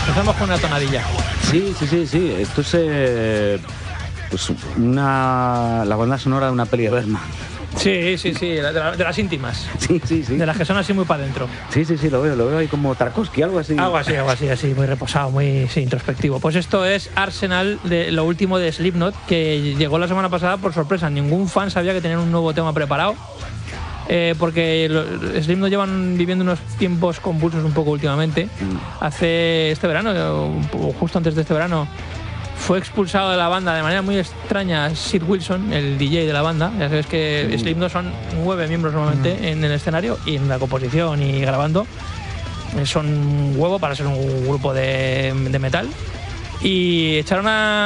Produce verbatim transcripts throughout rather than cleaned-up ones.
Empezamos con una tonadilla. Sí, sí, sí, sí. Esto es eh, pues una, la banda sonora de una peli de Bergman. Sí, sí, sí, de, la, de las íntimas. Sí, sí, sí. De las que son así muy para adentro. Sí, sí, sí, lo veo, lo veo ahí como Tarkovsky, algo así. Algo así, algo así, así, muy reposado, muy sí, introspectivo. Pues esto es Arsenal, de lo último de Slipknot, que llegó la semana pasada por sorpresa. Ningún fan sabía que tenían un nuevo tema preparado. Eh, porque los Slipknot llevan viviendo unos tiempos convulsos un poco últimamente. Mm. Hace este verano, o justo antes de este verano, fue expulsado de la banda de manera muy extraña Sid Wilson, el D J de la banda. Ya sabes que mm. Slipknot son nueve miembros normalmente mm. en el escenario y en la composición y grabando. Son un huevo para ser un grupo de, de metal. Y echaron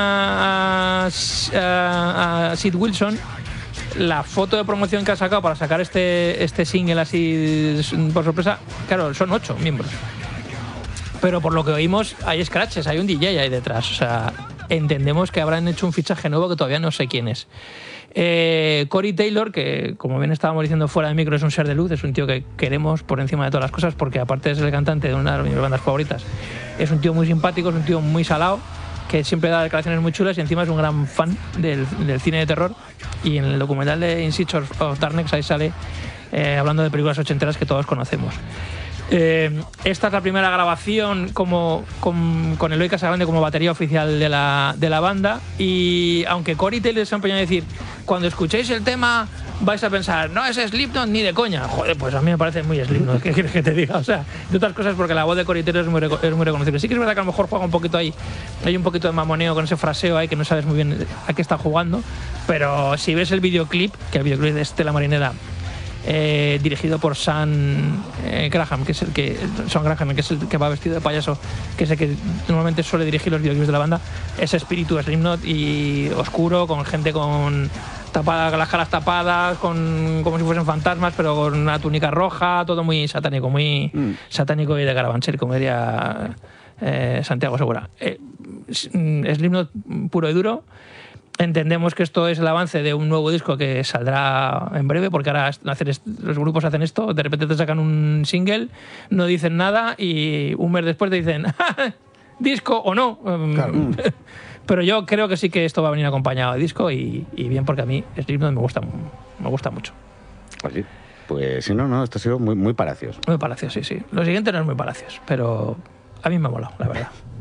a, a, a Sid Wilson la foto de promoción que ha sacado para sacar este, este single así por sorpresa. Claro, son ocho miembros. Pero por lo que oímos, hay scratches, hay un D J ahí detrás. O sea, entendemos que habrán hecho un fichaje nuevo que todavía no sé quién es. Eh, Corey Taylor, que como bien estábamos diciendo fuera de micro, es un ser de luz, es un tío que queremos por encima de todas las cosas, porque aparte de ser el cantante de una de mis bandas favoritas, es un tío muy simpático, es un tío muy salado, que siempre da declaraciones muy chulas y encima es un gran fan del, del cine de terror. Y en el documental de In Search of Darkness ahí sale eh, hablando de películas ochenteras que todos conocemos. Eh, esta es la primera grabación como, con, con Eloy Casagrande como batería oficial de la, de la banda. Y aunque Corey Taylor se empeñó a decir, cuando escuchéis el tema vais a pensar, no es Slipknot ni de coña. Joder, pues a mí me parece muy Slipknot, ¿qué quieres que te diga? O sea, de otras cosas, porque la voz de Corey Taylor es muy, es muy reconocible. Sí que es verdad que a lo mejor juega un poquito ahí, hay un poquito de mamoneo con ese fraseo ahí que no sabes muy bien a qué está jugando, pero si ves el videoclip, que el videoclip de Estela Marinera, Eh, dirigido por Sam eh, Graham, que es el que Sam Graham, que es el que va vestido de payaso, que es el que normalmente suele dirigir los videoclips de la banda. Ese espíritu Slipknot y oscuro, con gente con tapadas, las caras tapadas, con como si fuesen fantasmas, pero con una túnica roja, todo muy satánico, muy mm. satánico y de Carabanchel, como diría eh, Santiago Segura. Eh, Slipknot puro y duro. Entendemos que esto es el avance de un nuevo disco que saldrá en breve, porque ahora hacer los grupos hacen esto, de repente te sacan un single, no dicen nada y un mes después te dicen disco o no. Claro. Pero yo creo que sí que esto va a venir acompañado de disco y, y bien, porque a mí Slipknot me gusta, me gusta mucho. Oye, pues si no, no, esto ha sido muy, muy Palacios. Muy Palacios, sí, sí. Lo siguiente no es muy Palacios, pero a mí me ha molado, la verdad.